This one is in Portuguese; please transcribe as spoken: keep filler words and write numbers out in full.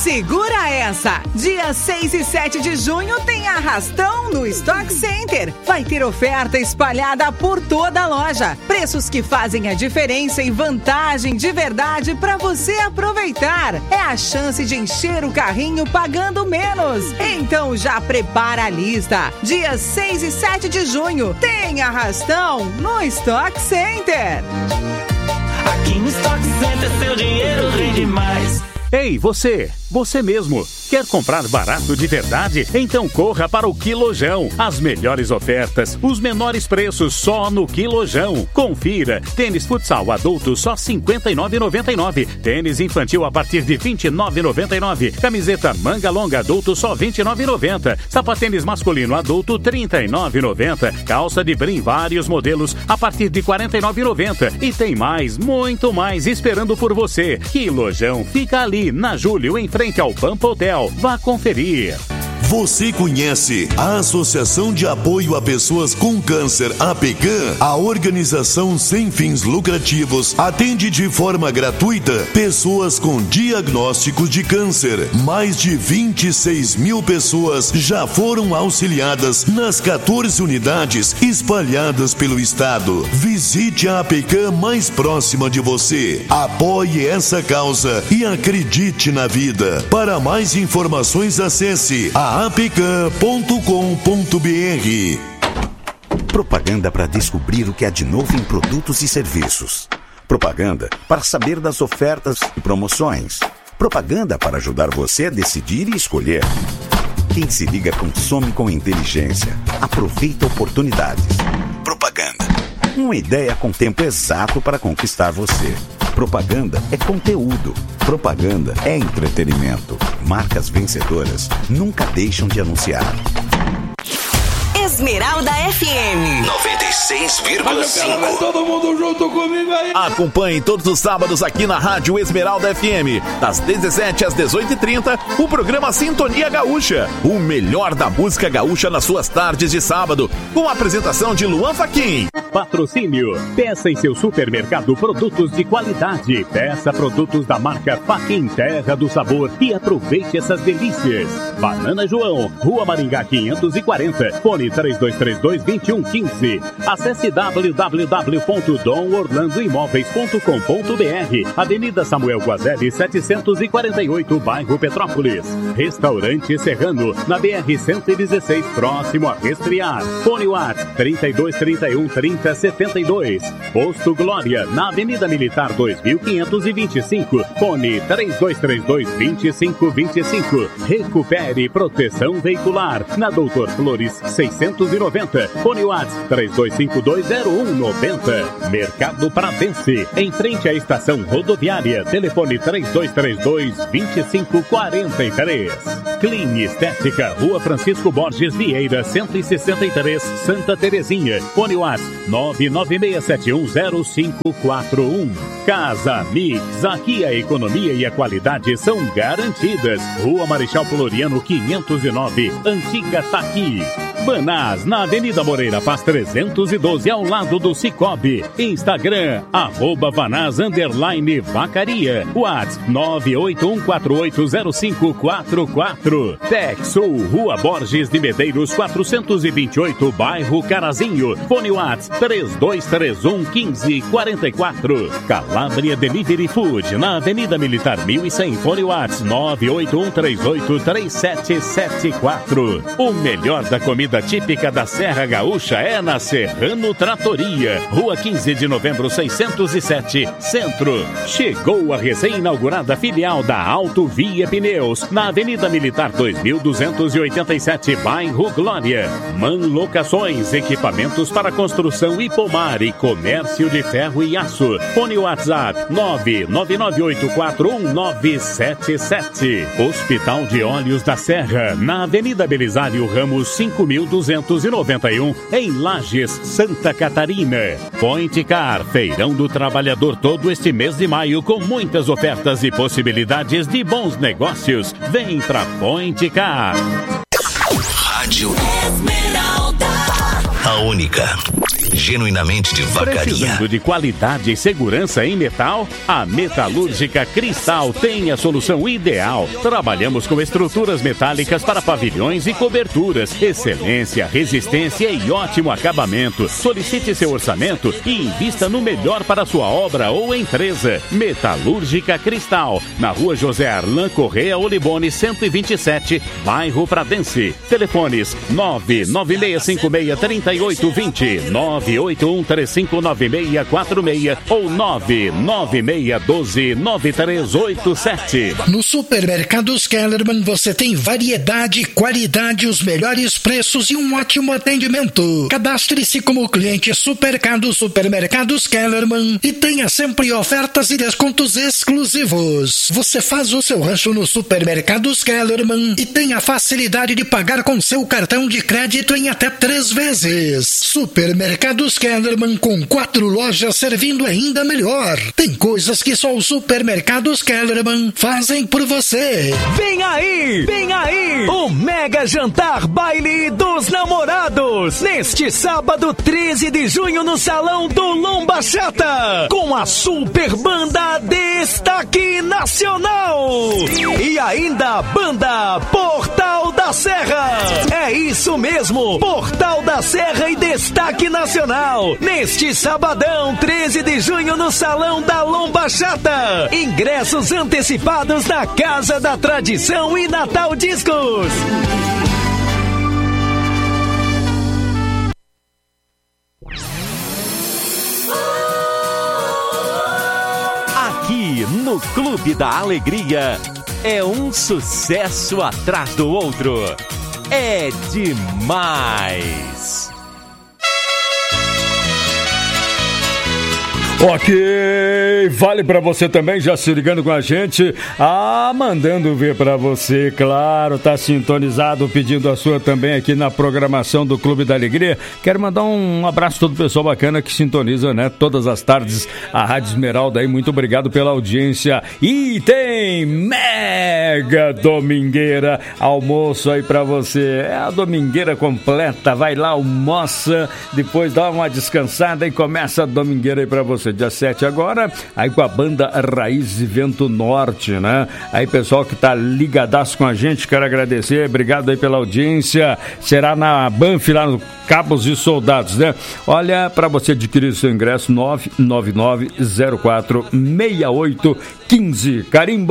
Segura essa! Dia seis e sete de junho tem arrastão no Stock Center. Vai ter oferta espalhada por toda a loja. Preços que fazem a diferença e vantagem de verdade para você aproveitar. É a chance de encher o carrinho pagando menos. Então já prepara a lista. Dia seis e sete de junho tem arrastão no Stock Center. Aqui no Stock Center seu dinheiro rende mais. Ei, você! Você mesmo! Quer comprar barato de verdade? Então corra para o Quilojão. As melhores ofertas, os menores preços só no Quilojão. Confira. Tênis futsal adulto só cinquenta e nove reais e noventa e nove centavos. Tênis infantil a partir de vinte e nove reais e noventa e nove centavos. Camiseta manga longa adulto só vinte e nove reais e noventa centavos. Sapatênis masculino adulto trinta e nove reais e noventa centavos. Calça de brim vários modelos a partir de quarenta e nove reais e noventa centavos. E tem mais, muito mais esperando por você. Quilojão fica ali na Júlio, em frente ao Pampa Hotel. Vá conferir. Você conhece a Associação de Apoio a Pessoas com Câncer, A P C A M? A organização sem fins lucrativos atende de forma gratuita pessoas com diagnósticos de câncer. Mais de vinte e seis mil pessoas já foram auxiliadas nas quatorze unidades espalhadas pelo estado. Visite a A P C A M mais próxima de você. Apoie essa causa e acredite na vida. Para mais informações, acesse a a p c a ponto com ponto b r. Propaganda para descobrir o que há de novo em produtos e serviços. Propaganda para saber das ofertas e promoções. Propaganda para ajudar você a decidir e escolher. Quem se liga consome com inteligência. Aproveita oportunidades. Propaganda. Uma ideia com tempo exato para conquistar você. Propaganda é conteúdo. Propaganda é entretenimento. Marcas vencedoras nunca deixam de anunciar. Esmeralda F M noventa e seis vírgula cinco. Todo mundo junto comigo aí. Acompanhe todos os sábados aqui na Rádio Esmeralda F M, das dezessete às dezoito e trinta, o programa Sintonia Gaúcha, o melhor da música gaúcha nas suas tardes de sábado, com a apresentação de Luan Fachin. Patrocínio. Peça em seu supermercado produtos de qualidade. Peça produtos da marca Fachin, Terra do Sabor, e aproveite essas delícias. Banana João, Rua Maringá quinhentos e quarenta, fone três dois três dois, dois um um cinco. Acesse w w w ponto dom orlando imóveis ponto com ponto b r. Avenida Samuel Guazelli setecentos e quarenta e oito, bairro Petrópolis. Restaurante Serrano, na B R cento e dezesseis, próximo a Resfriar. Fone WhatsApp trinta e dois, trinta e um, trinta, setenta e dois. Posto Glória, na Avenida Militar dois mil quinhentos e vinte e cinco. Fone três dois três dois, dois cinco dois cinco. Recupere proteção veicular, na Doutor Flores seiscentos e noventa. Fone WhatsApp três dois cinco dois, zero um nove zero. Mercado Pratense, em frente à estação rodoviária. Telefone três dois três dois, dois cinco quatro três. Clean Estética, Rua Francisco Borges Vieira, cento e sessenta e três, Santa Terezinha. Fone WhatsApp nove nove seis sete um zero cinco quatro um. Casa Mix, aqui a economia e a qualidade são garantidas. Rua Marechal Floriano quinhentos e nove, Antiga Taqui. Banás, na Avenida Moreira Paz trezentos e doze, ao lado do Cicobi. Instagram, arroba Vanás underline Vacaria. WhatsApp nove oito um quatro oito zero cinco quatro quatro. Texul, Rua Borges de Medeiros quatrocentos e vinte e oito, bairro Carazinho. Fone WhatsApp três dois três um, um cinco quatro quatro. Calabria Delivery Food, na Avenida Militar mil e cem. Fone WhatsApp nove oito um três oito três sete sete quatro. O melhor da comida típica da Serra Gaúcha é na Serrano Tratoria, Rua quinze de novembro seiscentos e sete, Centro. Chegou a recém-inaugurada filial da Auto Via Pneus, na Avenida Militar dois mil duzentos e oitenta e sete, bairro Glória. Man Locações, equipamentos para construção e pomar e comércio de ferro e aço. Fone WhatsApp nove nove nove oito quatro um nove sete sete. Hospital de Olhos da Serra, na Avenida Belisário Ramos cinco mil duzentos e noventa e um, em Lages, Santa Catarina. Point Car, feirão do trabalhador todo este mês de maio, com muitas ofertas e possibilidades de bons negócios. Vem pra Point Car. Rádio Esmeralda, a única genuinamente de vacaria. Precisando de qualidade e segurança em metal? A Metalúrgica Cristal tem a solução ideal. Trabalhamos com estruturas metálicas para pavilhões e coberturas. Excelência, resistência e ótimo acabamento. Solicite seu orçamento e invista no melhor para sua obra ou empresa. Metalúrgica Cristal, na rua José Arlan Correia Olibone cento e vinte e sete, bairro Pradense. Telefones nove nove seis cinco seis, três oito dois zero, nove oito um três cinco nove seis quatro seis ou nove nove seis um dois nove três oito sete. No Supermercados Kellerman você tem variedade, qualidade, os melhores preços e um ótimo atendimento. Cadastre-se como cliente Supercado Supermercados Kellerman e tenha sempre ofertas e descontos exclusivos. Você faz o seu rancho no Supermercados Kellerman e tem a facilidade de pagar com seu cartão de crédito em até três vezes. Supermercados Kellerman, com quatro lojas servindo ainda melhor. Tem coisas que só os Supermercados Kellerman fazem por você. Vem aí, vem aí, o Mega Jantar Baile dos Namorados, neste sábado treze de junho no Salão do Lomba Chata, com a Super Banda Destaque Nacional e ainda a Banda Portal da Serra. É isso mesmo, Portal da Serra e Destaque Nacional, neste sabadão treze de junho no Salão da Lomba Chata. Ingressos antecipados na Casa da Tradição e Natal Discos. Aqui no Clube da Alegria é um sucesso atrás do outro. É demais. Ok, vale pra você também, já se ligando com a gente, ah, mandando ver pra você, claro, tá sintonizado, pedindo a sua também aqui na programação do Clube da Alegria. Quero mandar um abraço a todo o pessoal bacana que sintoniza, né, todas as tardes a Rádio Esmeralda aí, muito obrigado pela audiência. E tem mega domingueira, almoço aí pra você, é a domingueira completa, vai lá, almoça, depois dá uma descansada e começa a domingueira aí pra você. Dia sete agora, aí com a banda Raiz e Vento Norte, né? Aí pessoal que tá ligadaço com a gente, quero agradecer, obrigado aí pela audiência. Será na Banff, lá no Cabos e Soldados, né? Olha, para você adquirir seu ingresso, nove nove nove zero quatro seis oito um cinco, carimba